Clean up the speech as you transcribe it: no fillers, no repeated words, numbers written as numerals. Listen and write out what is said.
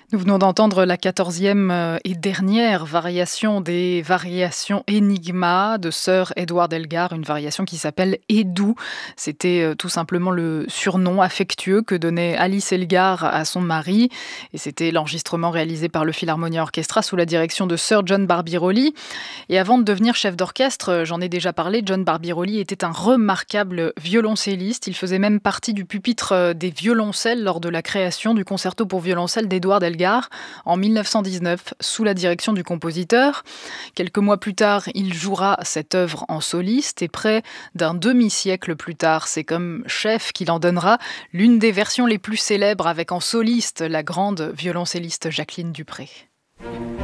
Nous venons d'entendre la 14e et dernière variation des variations Enigma de Sir Edward Elgar, une variation qui s'appelle Edou. C'était tout simplement le surnom affectueux que donnait Alice Elgar à son mari. Et c'était l'enregistrement réalisé par le Philharmonia Orchestra sous la direction de Sir John Barbirolli. Et avant de devenir chef d'orchestre, j'en ai déjà parlé, John Barbirolli était un remarquable violoncelliste. Il faisait même partie du pupitre des violoncelles lors de la création du concerto pour violoncelle d'Edward Elgar en 1919 sous la direction du compositeur. Quelques mois plus tard, il jouera cette œuvre en soliste et près d'un demi-siècle plus tard, c'est comme chef qu'il en donnera l'une des versions les plus célèbres avec en soliste la grande violoncelliste Jacqueline Dupré.